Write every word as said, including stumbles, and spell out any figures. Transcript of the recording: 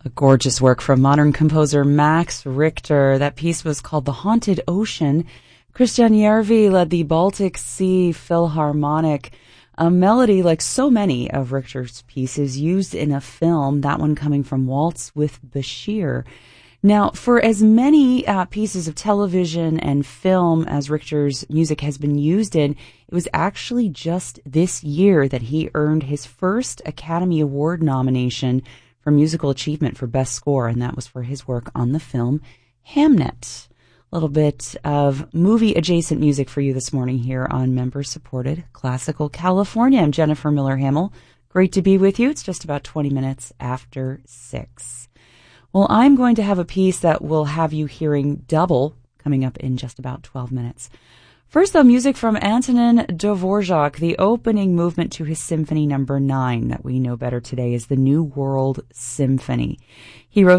A gorgeous work from modern composer Max Richter. That piece was called The Haunted Ocean. Christian Järvi led the Baltic Sea Philharmonic. A melody like so many of Richter's pieces used in a film, that one coming from Waltz with Bashir. Now, for as many uh, pieces of television and film as Richter's music has been used in, it was actually just this year that he earned his first Academy Award nomination for musical achievement for Best Score, and that was for his work on the film Hamnet. A little bit of movie-adjacent music for you this morning here on member-supported Classical California. I'm Jennifer Miller-Hamel. Great to be with you. It's just about twenty minutes after six. Well, I'm going to have a piece that will have you hearing double coming up in just about twelve minutes. First, though, music from Antonin Dvorak, the opening movement to his Symphony Number nine that we know better today as the New World Symphony. He wrote